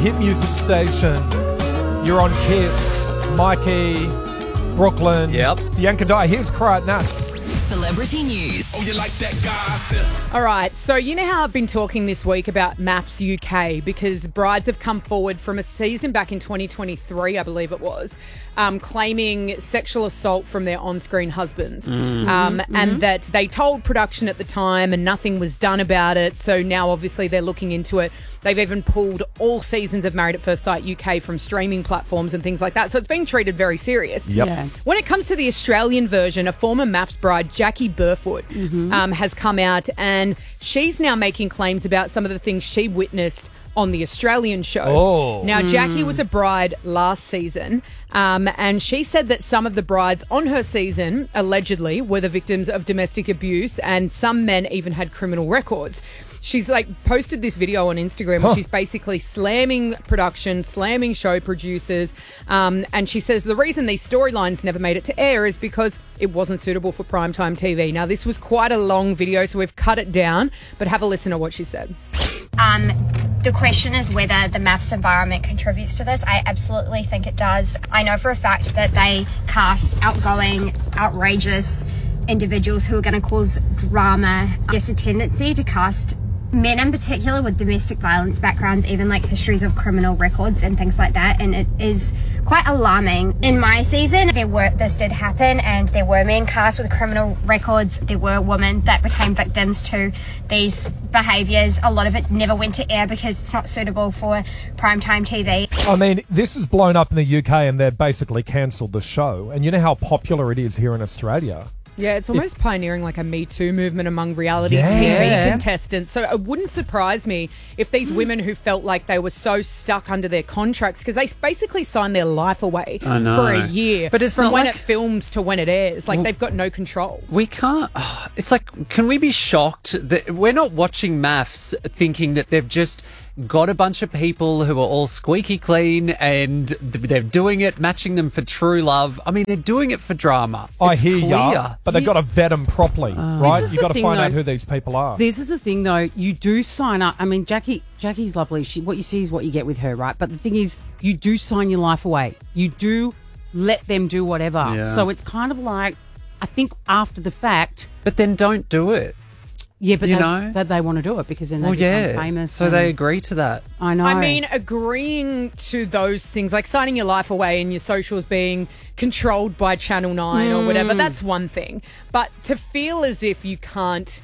hit music station. You're on Kiss. Mikey, Brooklyn. Yep. Bianca Dye. Here's Cry It Now. Celebrity news. Oh, you like that gossip? All right, so you know how I've been talking this week about MAFS UK because brides have come forward from a season back in 2023, I believe it was, claiming sexual assault from their on-screen husbands. And that they told production at the time and nothing was done about it. So now obviously they're looking into it. They've even pulled all seasons of Married at First Sight UK from streaming platforms and things like that. So it's being treated very serious. Yep. Yeah. When it comes to the Australian version, a former MAFS bride, Jackie Burfoot, has come out and she's now making claims about some of the things she witnessed on the Australian show. Oh. Now, Jackie was a bride last season, and she said that some of the brides on her season, allegedly, were the victims of domestic abuse, and some men even had criminal records. She's posted this video on Instagram where she's basically slamming production, slamming show producers. And she says the reason these storylines never made it to air is because it wasn't suitable for primetime TV. Now, this was quite a long video, so we've cut it down, but have a listen to what she said. The question is whether the MAFS environment contributes to this. I absolutely think it does. I know for a fact that they cast outgoing, outrageous individuals who are going to cause drama. There's a tendency to cast men in particular with domestic violence backgrounds, even histories of criminal records and things like that, and it is quite alarming. In my season, this did happen, and there were men cast with criminal records. There were women that became victims to these behaviours. A lot of it never went to air because it's not suitable for primetime TV. I mean, this is blown up in the UK and they've basically cancelled the show. And you know how popular it is here in Australia? Yeah, it's almost pioneering like a Me Too movement among reality TV contestants. So it wouldn't surprise me if these women who felt like they were so stuck under their contracts, because they basically signed their life away for a year, but it's from not when like, it films to when it airs. They've got no control. We can't. It's can we be shocked that we're not watching MAFS thinking that they've just got a bunch of people who are all squeaky clean and they're doing it, matching them for true love. I mean, they're doing it for drama. I hear ya, but they've got to vet them properly, right? You've got to find out who these people are. This is the thing, though. You do sign up. I mean, Jackie's lovely. What you see is what you get with her, right? But the thing is, you do sign your life away. You do let them do whatever. Yeah. So it's kind of like, I think after the fact. But then don't do it. Yeah, but they want to do it because then they become famous. So they agree to that. I know. I mean, agreeing to those things, like signing your life away and your socials being controlled by Channel 9 or whatever, that's one thing. But to feel as if you can't,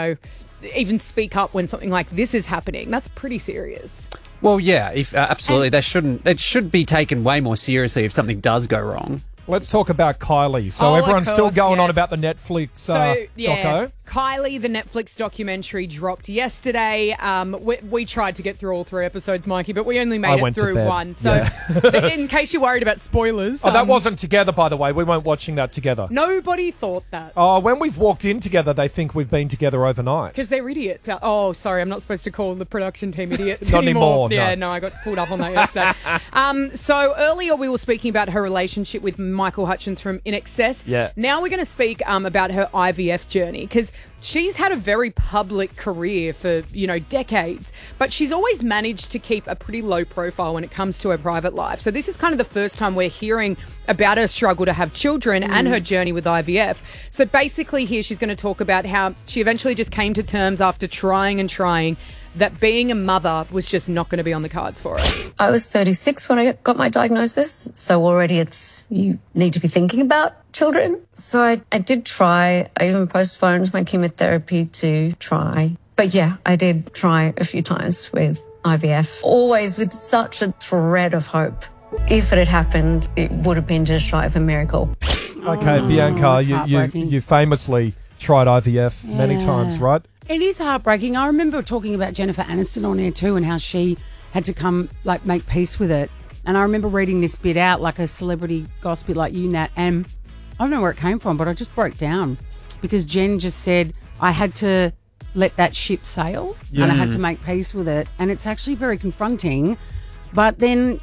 even speak up when something like this is happening, that's pretty serious. Well, yeah, absolutely. It should be taken way more seriously if something does go wrong. Let's talk about Kylie. So everyone's still going on about the Netflix doco. Kylie, the Netflix documentary, dropped yesterday. We tried to get through all 3 episodes, Mikey, but we only made it through one. So in case you're worried about spoilers. That wasn't together, by the way. We weren't watching that together. Nobody thought that. Oh, when we've walked in together, they think we've been together overnight. Because they're idiots. Oh, sorry, I'm not supposed to call the production team idiots Not anymore. Yeah, no, I got pulled up on that yesterday. So earlier we were speaking about her relationship with Michael Hutchence from INXS. Yeah. Now we're going to speak about her IVF journey, because she's had a very public career for, decades, but she's always managed to keep a pretty low profile when it comes to her private life. So this is kind of the first time we're hearing about her struggle to have children and her journey with IVF. So basically here she's going to talk about how she eventually just came to terms after trying and trying that being a mother was just not going to be on the cards for her. I was 36 when I got my diagnosis, so already you need to be thinking about children. So I did try. I even postponed my chemotherapy to try. But yeah, I did try a few times with IVF, always with such a thread of hope. If it had happened, it would have been just shy of a miracle. Okay, Bianca, you famously tried IVF many times, right? It is heartbreaking. I remember talking about Jennifer Aniston on air too and how she had to come, make peace with it. And I remember reading this bit out, like a celebrity gossip like you, Nat, and I don't know where it came from, but I just broke down because Jen just said, I had to let that ship sail and I had to make peace with it. And it's actually very confronting. But then,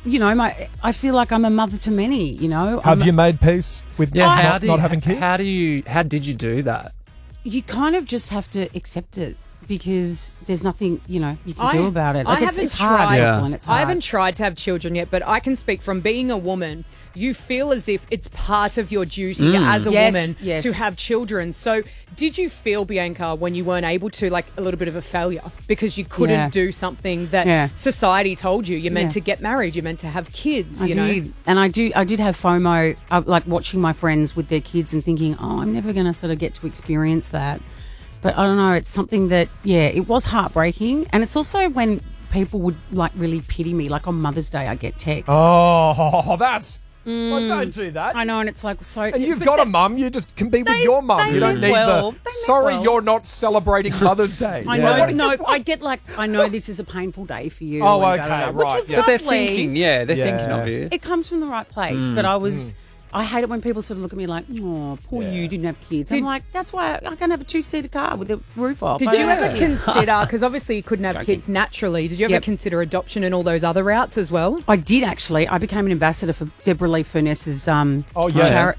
I feel like I'm a mother to many, Have you made peace with not having kids? How did you do that? You kind of just have to accept it because there's nothing, you can do about it. Like, it's hard. tried. Yeah. And it's hard. I haven't tried to have children yet, but I can speak from being a woman. You feel as if it's part of your duty as a woman to have children. So did you feel, Bianca, when you weren't able to, like a little bit of a failure because you couldn't do something that society told you? You're meant to get married. You're meant to have kids, I did. And I did have FOMO, like watching my friends with their kids and thinking, I'm never going to sort of get to experience that. But I don't know, it's something that, it was heartbreaking. And it's also when people would, like, really pity me. Like on Mother's Day, I get texts. Oh, that's... Well, don't do that. I know, and it's like so. And you've got a mum. You just can be with your mum. You don't need sorry, you're not celebrating Mother's Day. I know. No, I get like. I know this is a painful day for you. Oh, okay, which was right. But they're lovely. thinking, they're thinking of you. It comes from the right place, but I hate it when people sort of look at me like, oh, poor you didn't have kids. I'm like, that's why I can have a 2-seater car with the roof off. Did you ever consider, because obviously you couldn't have kids naturally, did you ever consider adoption and all those other routes as well? I did actually. I became an ambassador for Deborah Lee Furness's charity.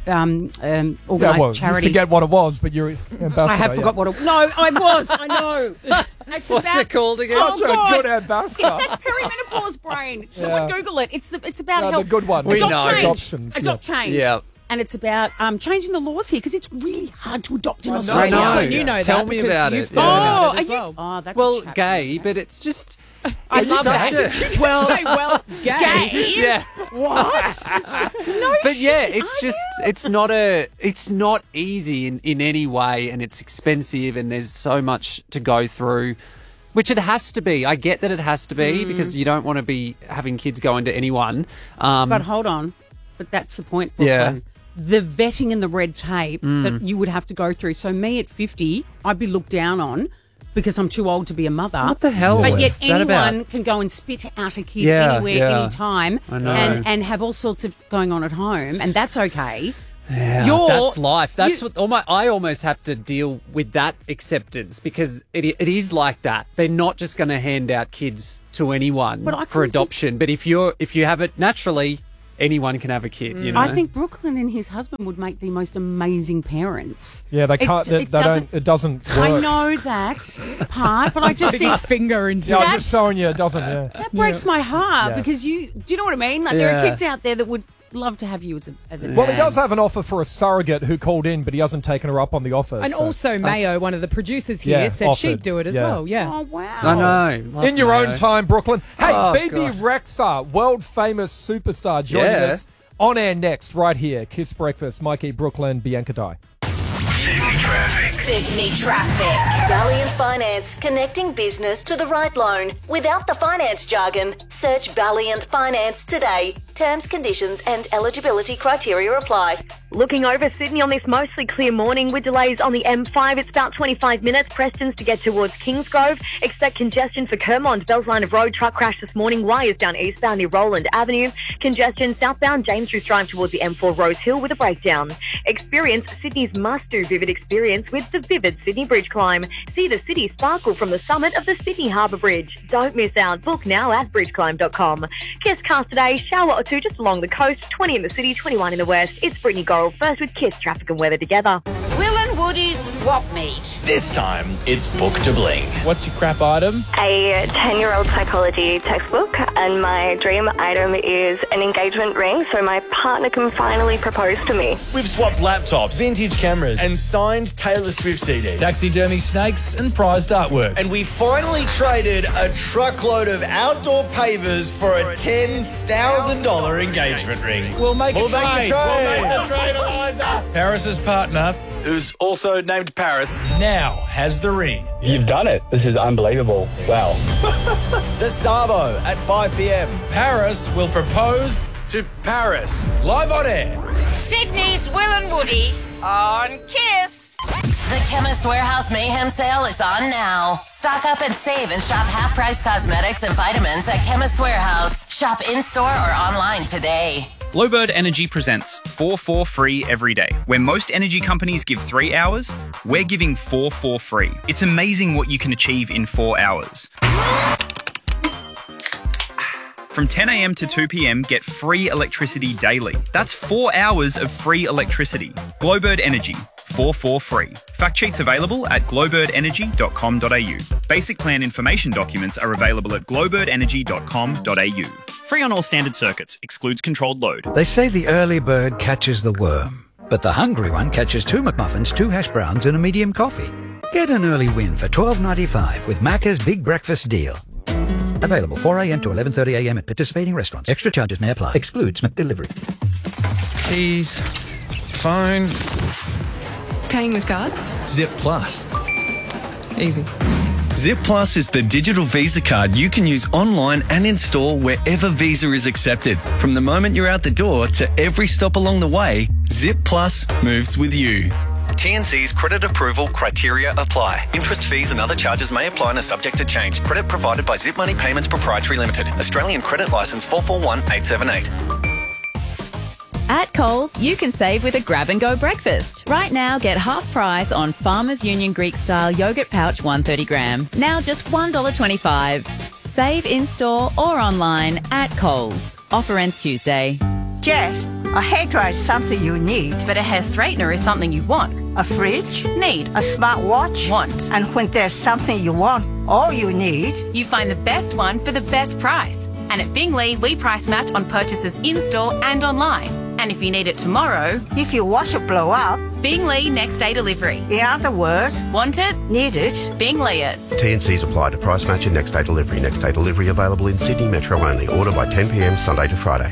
You forget what it was, but you're ambassador. I have forgot what it was. No, I was. I know. What's it called again? Such a good ambassador. That's perimenopause brain. Someone Google it. It's about the help. good one. We know. Adoptions. Adopt change. Yeah. And it's about changing the laws here because it's really hard to adopt in I know. Australia. I know. You know Tell that me because about you've it. thought Yeah. about it as well. Oh, that's Well, a chat. gay, but it's just... I it's love such that. a- Well, gay. Yeah. What? No But yeah, shit, it's are just you? it's not easy in any way, and it's expensive, and there's so much to go through, which it has to be. I get that it has to be because you don't want to be having kids go into anyone. But hold on. But that's the point, Brooklyn. The vetting and the red tape that you would have to go through. So me at 50, I'd be looked down on because I'm too old to be a mother. What the hell But is yet that about? anyone can go and spit out a kid Yeah, anywhere, yeah. anytime, I know. and have all sorts of going on at home, and that's okay. Yeah, that's life. That's I almost have to deal with that acceptance because it is like that. They're not just going to hand out kids to anyone for adoption. But if you have it naturally, anyone can have a kid. You know, I think Brooklyn and his husband would make the most amazing parents. Yeah, they can't. It doesn't work. I know that part, but I just think Finger into Yeah, I'm just showing you it doesn't. Yeah. that breaks my heart Yeah. because do you know what I mean? Like there are kids out there that would love to have you as a Well, he dad. does have an offer for a surrogate who called in, but he hasn't taken her up on the offer. And so also Mayo, one of the producers here, said offered. she'd do it as well. Yeah. Oh wow! I know. Love in your Mayo. own time, Brooklyn. Hey, Oh, BB God. Rexa, world famous superstar, joining Yeah. us on air next, right here. Kiss Breakfast, Mikey, Brooklyn, Bianca Dye. Sydney Traffic. Valiant Finance, connecting business to the right loan. Without the finance jargon, search Valiant Finance today. Terms, conditions and eligibility criteria apply. Looking over Sydney on this mostly clear morning with delays on the M5. It's about 25 minutes. Preston's to get towards Kingsgrove. Expect congestion for Kermond. Bell's Line of Road truck crash this morning. Wires down eastbound near Roland Avenue. Congestion southbound James Street Drive towards the M4 Rose Hill with a breakdown. Experience Sydney's must-do Vivid experience with the Vivid Sydney Bridge Climb. See the city sparkle from the summit of the Sydney Harbour Bridge. Don't miss out. Book now at bridgeclimb.com. Kiss cast today. Shower or two just along the coast. 20 in the city, 21 in the west. It's Brittany Gorrell first with Kiss traffic and weather together. Will and Woody's swap meet. This time, it's Book to Bling. What's your crap item? A 10-year-old psychology textbook, and my dream item is an engagement ring so my partner can finally propose to me. We've swapped laptops, vintage cameras, and signed Taylor Swift CDs. Taxidermy snakes and prized artwork. And we finally traded a truckload of outdoor pavers for a $10,000 engagement ring. We'll make a trade. Eliza. Paris's partner, who's also named Paris, now has the ring. You've done it. This is unbelievable. Wow. The Sabo at 5 p.m. Paris will propose to Paris. Live on air. Sydney's Will and Woody on Kiss. The Chemist Warehouse Mayhem Sale is on now. Stock up and save and shop half-price cosmetics and vitamins at Chemist Warehouse. Shop in-store or online today. Bluebird Energy presents 4 for free every day. Where most energy companies give 3 hours, we're giving 4 for free. It's amazing what you can achieve in 4 hours. From 10 a.m. to 2 p.m, get free electricity daily. That's 4 hours of free electricity. Glowbird Energy. 443. Fact sheets available at glowbirdenergy.com.au. Basic plan information documents are available at glowbirdenergy.com.au. Free on all standard circuits. Excludes controlled load. They say the early bird catches the worm, but the hungry one catches 2 McMuffins, 2 hash browns and a medium coffee. Get an early win for $12.95 with Macca's Big Breakfast Deal. Available 4 a.m. to 11:30 a.m. at participating restaurants. Extra charges may apply. Excludes McDelivery. Keys, phone. Paying with card? Zip Plus. Easy. Zip Plus is the digital Visa card you can use online and in store wherever Visa is accepted. From the moment you're out the door to every stop along the way, Zip Plus moves with you. TNC's credit approval criteria apply. Interest, fees and other charges may apply and are subject to change. Credit provided by Zip Money Payments Proprietary Limited. Australian Credit Licence 441878. At Coles, you can save with a grab-and-go breakfast. Right now, get half price on Farmers Union Greek-style yogurt pouch 130 gram. Now just $1.25. Save in-store or online at Coles. Offer ends Tuesday. Jess, a hairdryer is something you need. But a hair straightener is something you want. A fridge? Need. A smartwatch? Want. And when there's something you want, all you need... You find the best one for the best price. And at Bingley, we price match on purchases in-store and online. And if you need it tomorrow... If your washer blow up... Bingley next day delivery. In other words... Want it? Need it? Bingley it. T&Cs apply to price match and next day delivery. Next day delivery available in Sydney Metro only. Order by 10 p.m. Sunday to Friday.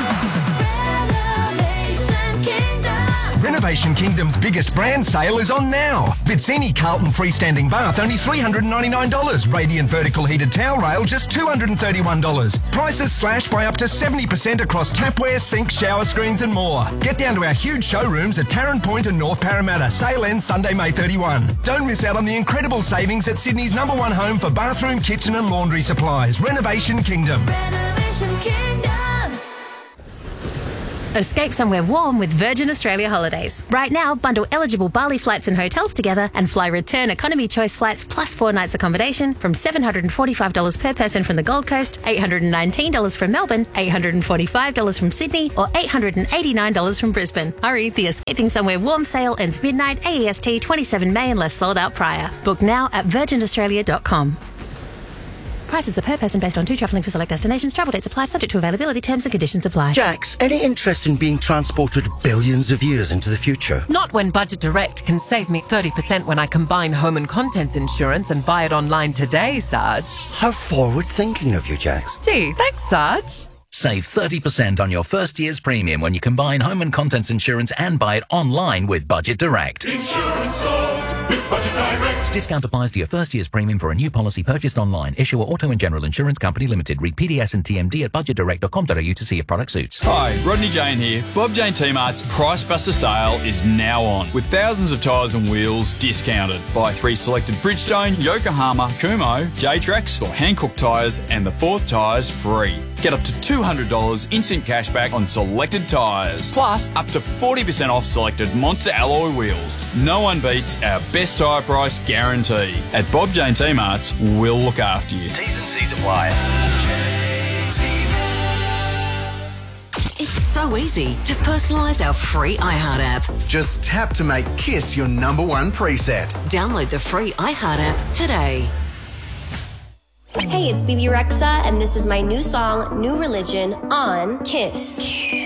Renovation Kingdom's biggest brand sale is on now. Vizzini Carlton freestanding bath only $399. Radiant vertical heated towel rail just $231. Prices slashed by up to 70% across tapware, sink, shower screens and more. Get down to our huge showrooms at Tarrant Point and North Parramatta. Sale ends Sunday, May 31. Don't miss out on the incredible savings at Sydney's #1 home for bathroom, kitchen and laundry supplies. Renovation Kingdom. Renovation Kingdom. Escape somewhere warm with Virgin Australia Holidays. Right now, bundle eligible Bali flights and hotels together and fly return economy choice flights plus 4 nights accommodation from $745 per person from the Gold Coast, $819 from Melbourne, $845 from Sydney, or $889 from Brisbane. Hurry, the Escaping Somewhere Warm sale ends midnight AEST 27 May unless sold out prior. Book now at virginaustralia.com. Prices are per person based on 2 travelling for select destinations. Travel dates apply, subject to availability, terms and conditions apply. Jax, any interest in being transported billions of years into the future? Not when Budget Direct can save me 30% when I combine home and contents insurance and buy it online today, Sarge. How forward-thinking of you, Jax. Gee, thanks, Sarge. Save 30% on your first year's premium when you combine home and contents insurance and buy it online with Budget Direct. Insurance solved with Budget Direct. Discount applies to your first year's premium for a new policy purchased online. Issuer Auto and General Insurance Company Limited. Read PDS and TMD at budgetdirect.com.au to see if product suits. Hi, Rodney Jane here. Bob Jane T-Mart's Price Buster sale is now on, with thousands of tyres and wheels discounted. Buy 3 selected Bridgestone, Yokohama, Kumho, J-Trax or Hankook tyres and the 4th tyres free. Get up to $200 instant cashback on selected tyres, plus up to 40% off selected Monster alloy wheels. No one beats our best tyre price guarantee. At Bob Jane T-Mart's, we'll look after you. T's and C's apply. It's so easy to personalise our free iHeart app. Just tap to make Kiss your #1 preset. Download the free iHeart app today. Hey, it's Bibi Rexha, and this is my new song, New Religion, on Kiss.